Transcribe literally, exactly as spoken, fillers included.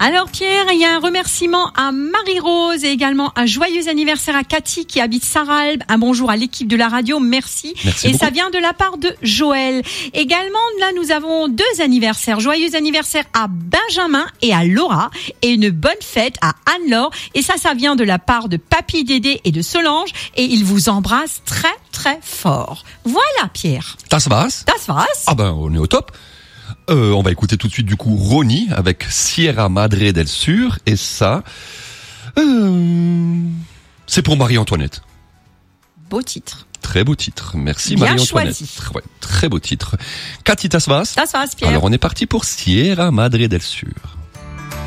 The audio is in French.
Alors Pierre, il y a un remerciement à Marie-Rose et également un joyeux anniversaire à Cathy qui habite Saralbe. Un bonjour à l'équipe de la radio, merci. Merci et beaucoup. Ça vient de la part de Joël. Également, là, nous avons deux anniversaires. Joyeux anniversaire à Benjamin et à Laura et une bonne fête à Anne-Laure. Et ça, ça vient de la part de Papy Dédé et de Solange et ils vous embrassent très très fort. Voilà Pierre. Das war's? Das war's. Ah ben, on est au top. Euh, on va écouter tout de suite du coup Ronnie avec Sierra Madre del Sur et ça, euh, c'est pour Marie-Antoinette. Beau titre. Très beau titre. Merci Bien Marie-Antoinette. choisi. Ouais, très beau titre. Cathy, das war's? Das war's Pierre. Alors on est parti pour Sierra Madre del Sur.